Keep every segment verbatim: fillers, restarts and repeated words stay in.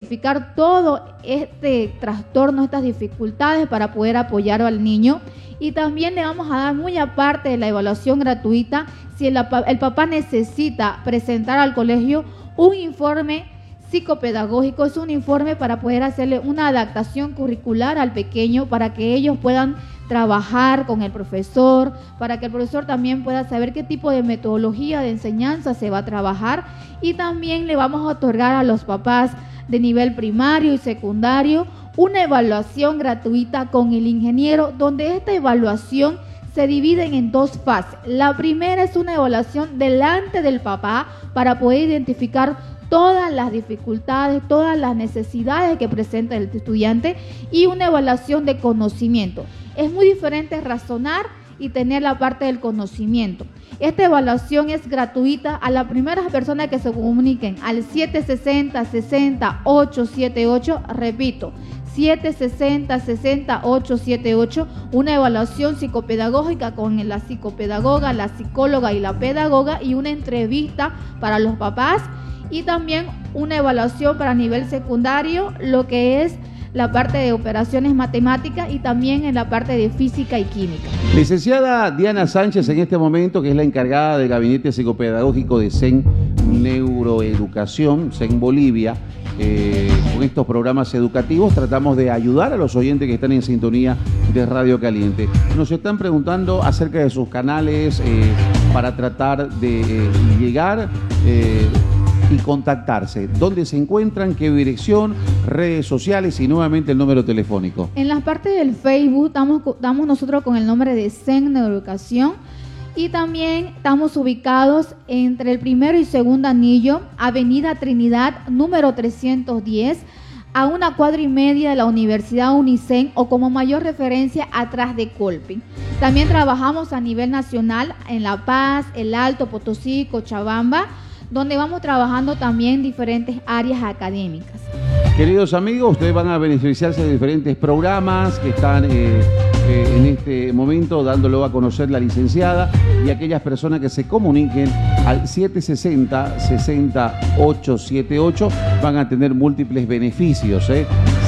identificar todo este trastorno, estas dificultades para poder apoyar al niño. Y también le vamos a dar, muy aparte de la evaluación gratuita, si el, el papá necesita presentar al colegio un informe psicopedagógico, es un informe para poder hacerle una adaptación curricular al pequeño, para que ellos puedan trabajar con el profesor, para que el profesor también pueda saber qué tipo de metodología de enseñanza se va a trabajar. Y también le vamos a otorgar a los papás de nivel primario y secundario una evaluación gratuita con el ingeniero, donde esta evaluación se divide en dos fases. La primera es una evaluación delante del papá para poder identificar todas las dificultades, todas las necesidades que presenta el estudiante, y una evaluación de conocimiento. Es muy diferente razonar y tener la parte del conocimiento. Esta evaluación es gratuita a las primeras personas que se comuniquen al siete sesenta, sesenta, ochocientos setenta y ocho, repito, siete sesenta, sesenta, ochocientos setenta y ocho, una evaluación psicopedagógica con la psicopedagoga, la psicóloga y la pedagoga, y una entrevista para los papás, y también una evaluación para nivel secundario, lo que es la parte de operaciones matemáticas, y también en la parte de física y química. Licenciada Diana Sánchez, en este momento, que es la encargada del Gabinete Psicopedagógico de C E N Neuroeducación, C E N Bolivia, eh, con estos programas educativos tratamos de ayudar a los oyentes que están en sintonía de Radio Caliente. Nos están preguntando acerca de sus canales eh, para tratar de eh, llegar eh, y contactarse. ¿Dónde se encuentran? ¿Qué dirección? Redes sociales y nuevamente el número telefónico. En la parte del Facebook estamos, estamos nosotros con el nombre de C E N Neuroeducación, y también estamos ubicados entre el primero y segundo anillo, Avenida Trinidad, número trescientos diez, a una cuadra y media de la Universidad Unicen, o como mayor referencia atrás de Colping. También trabajamos a nivel nacional en La Paz, El Alto, Potosí, Cochabamba, donde vamos trabajando también diferentes áreas académicas. Queridos amigos, ustedes van a beneficiarse de diferentes programas que están eh, eh, en este momento dándolo a conocer la licenciada, y aquellas personas que se comuniquen al siete sesenta, sesenta, ochocientos setenta y ocho van a tener múltiples beneficios. ¿eh?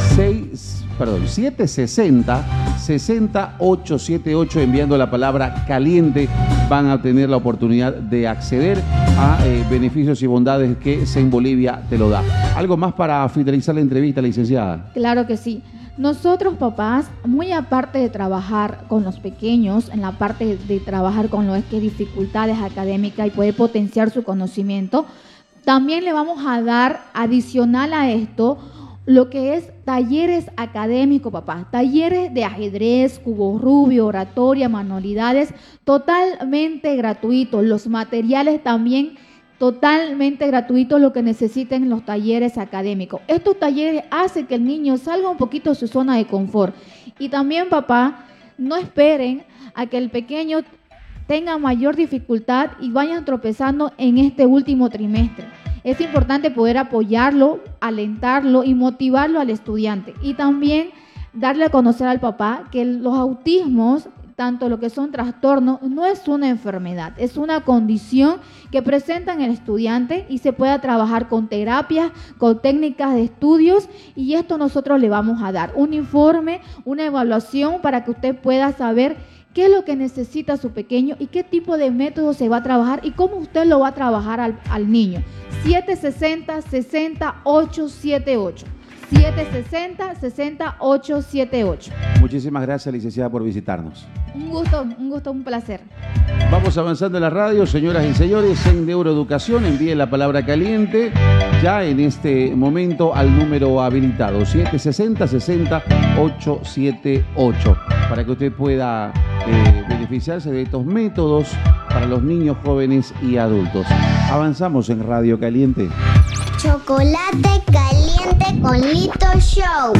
seis, perdón, siete sesenta, sesenta, ochocientos setenta y ocho, enviando la palabra caliente, van a tener la oportunidad de acceder a eh, beneficios y bondades que C E N Bolivia te lo da. ¿Algo más para finalizar la entrevista, licenciada? Claro que sí. Nosotros, papás, muy aparte de trabajar con los pequeños, en la parte de trabajar con lo que es dificultades académicas y poder potenciar su conocimiento, también le vamos a dar, adicional a esto, lo que es talleres académicos, papá, talleres de ajedrez, cubo rubio, oratoria, manualidades, totalmente gratuitos. Los materiales también totalmente gratuitos, lo que necesiten los talleres académicos. Estos talleres hacen que el niño salga un poquito de su zona de confort. Y también, papá, no esperen a que el pequeño tenga mayor dificultad y vayan tropezando en este último trimestre. Es importante poder apoyarlo, alentarlo y motivarlo al estudiante. Y también darle a conocer al papá que los autismos, tanto lo que son trastornos, no es una enfermedad, es una condición que presenta en el estudiante y se pueda trabajar con terapias, con técnicas de estudios, y esto nosotros le vamos a dar un informe, una evaluación para que usted pueda saber qué es lo que necesita su pequeño y qué tipo de método se va a trabajar y cómo usted lo va a trabajar al, al niño. siete sesenta, sesenta, ochocientos setenta y ocho. siete sesenta, sesenta, ochocientos setenta y ocho. Muchísimas gracias, licenciada, por visitarnos. Un gusto, un gusto, un placer. Vamos avanzando en la radio, señoras y señores. C E N Neuroeducación, envíe la palabra caliente ya en este momento al número habilitado siete sesenta, sesenta, ochocientos setenta y ocho, para que usted pueda eh, beneficiarse de estos métodos para los niños, jóvenes y adultos. Avanzamos en Radio Caliente. Chocolate caliente con Lito Show.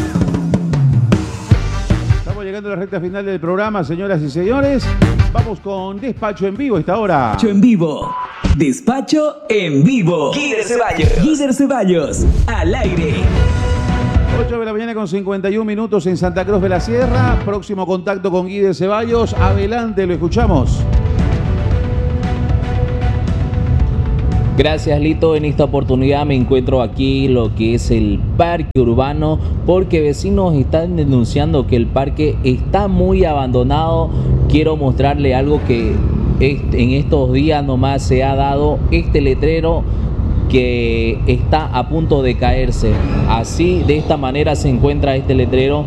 Estamos llegando a la recta final del programa, señoras y señores. Vamos con Despacho en Vivo esta hora. Despacho en Vivo. Despacho en Vivo. Guider Ceballos. Guider Ceballos. Al aire. ocho de la mañana con cincuenta y un minutos en Santa Cruz de la Sierra. Próximo contacto con Guider Ceballos. Adelante, lo escuchamos. Gracias, Lito. En esta oportunidad me encuentro aquí lo que es el parque urbano, porque vecinos están denunciando que el parque está muy abandonado. Quiero mostrarle algo que en estos días nomás se ha dado, este letrero que está a punto de caerse. Así, de esta manera se encuentra este letrero.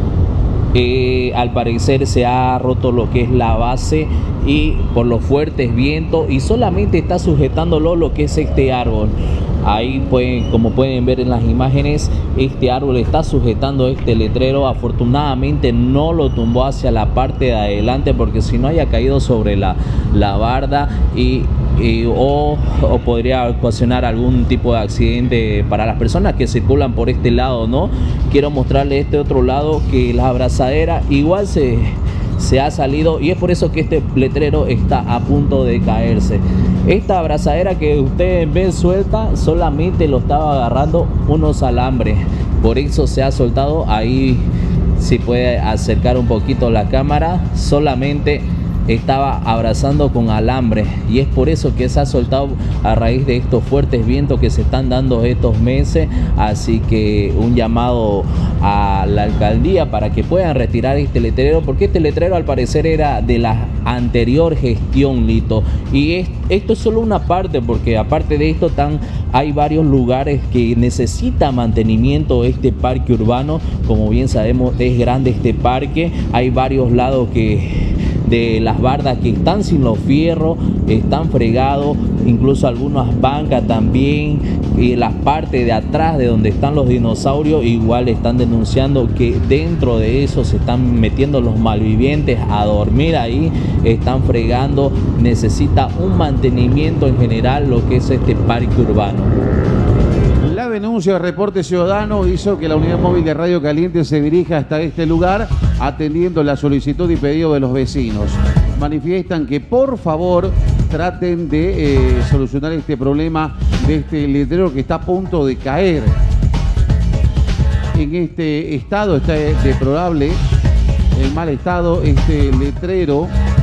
Eh, al parecer se ha roto lo que es la base y por los fuertes vientos, y solamente está sujetándolo lo que es este árbol. Ahí pueden, como pueden ver en las imágenes, este árbol está sujetando este letrero. Afortunadamente no lo tumbó hacia la parte de adelante, porque si no haya caído sobre la, la barda y, y o, o podría ocasionar algún tipo de accidente para las personas que circulan por este lado, ¿no? Quiero mostrarles este otro lado, que la abrazadera igual se... se ha salido, y es por eso que este letrero está a punto de caerse. Esta abrazadera que ustedes ven suelta, solamente lo estaba agarrando unos alambres, por eso se ha soltado. Ahí si puede acercar un poquito la cámara, solamente estaba abrazando con alambre, y es por eso que se ha soltado a raíz de estos fuertes vientos que se están dando estos meses. Así que un llamado a la alcaldía para que puedan retirar este letrero, porque este letrero al parecer era de la anterior gestión, Lito, y es, esto es solo una parte, porque aparte de esto tan, hay varios lugares que necesita mantenimiento este parque urbano. Como bien sabemos, es grande este parque, hay varios lados que de las bardas que están sin los fierros, están fregados, incluso algunas bancas también, y las partes de atrás de donde están los dinosaurios igual están denunciando que dentro de eso se están metiendo los malvivientes a dormir ahí, están fregando. Necesita un mantenimiento en general lo que es este parque urbano. La denuncia de Reporte Ciudadano hizo que la unidad móvil de Radio Caliente se dirija hasta este lugar, atendiendo la solicitud y pedido de los vecinos. Manifiestan que por favor traten de eh, solucionar este problema de este letrero que está a punto de caer. En este estado está deplorable, en mal estado este letrero,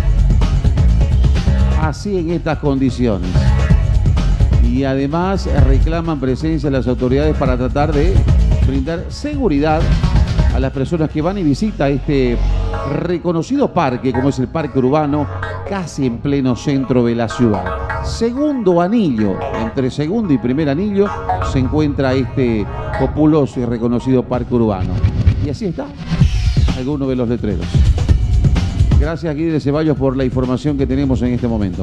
así en estas condiciones. Y además reclaman presencia de las autoridades para tratar de brindar seguridad a las personas que van y visitan este reconocido parque, como es el Parque Urbano, casi en pleno centro de la ciudad. Segundo anillo, entre segundo y primer anillo, se encuentra este populoso y reconocido Parque Urbano. Y así está, algunos de los letreros. Gracias, Guido Ceballos, por la información que tenemos en este momento.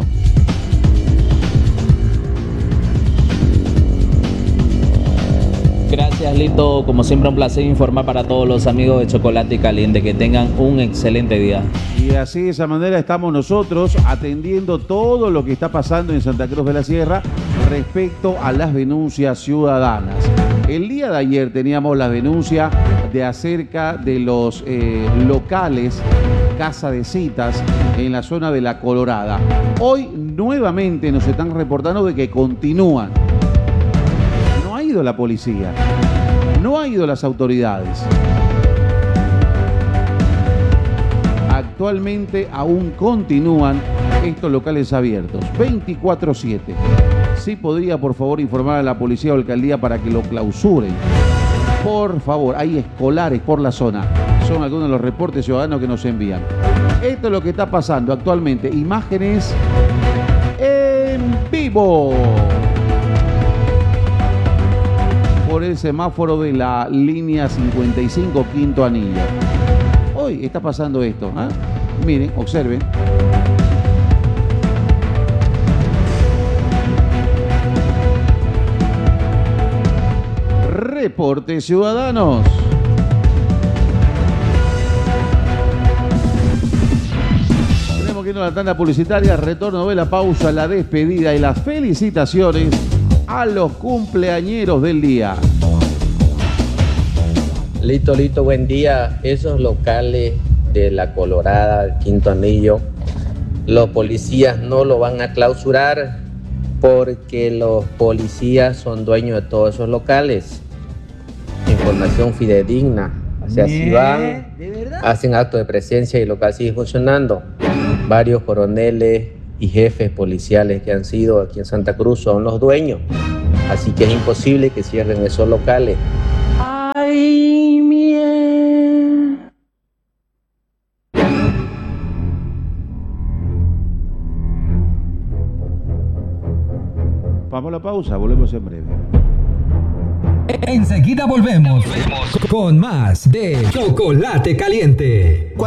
Gracias, Lito. Como siempre, un placer informar para todos los amigos de Chocolate Caliente. Que tengan un excelente día. Y así, de esa manera, estamos nosotros atendiendo todo lo que está pasando en Santa Cruz de la Sierra respecto a las denuncias ciudadanas. El día de ayer teníamos la denuncia de acerca de los eh, locales casa de citas en la zona de La Colorada. Hoy nuevamente nos están reportando de que continúan. No ha ido la policía, no ha ido las autoridades. Actualmente aún continúan estos locales abiertos, veinticuatro siete. Sí podría, por favor, informar a la policía o alcaldía para que lo clausuren. Por favor, hay escolares por la zona. Son algunos de los reportes ciudadanos que nos envían. Esto es lo que está pasando actualmente. Imágenes en vivo por el semáforo de la línea cincuenta y cinco, quinto anillo. Hoy está pasando esto, ¿eh? Miren, observen. Reportes ciudadanos. Tenemos que ir a la tanda publicitaria, retorno de la pausa, la despedida y las felicitaciones a los cumpleañeros del día. Lito, Lito, buen día. Esos locales de La Colorada, el quinto anillo, los policías no lo van a clausurar porque los policías son dueños de todos esos locales. Información fidedigna. O sea, si van, hacen acto de presencia y el local sigue funcionando. Varios coroneles y jefes policiales que han sido aquí en Santa Cruz son los dueños. Así que es imposible que cierren esos locales. Ay, miel. Vamos a la pausa, volvemos en breve. Enseguida volvemos con más de Chocolate Caliente.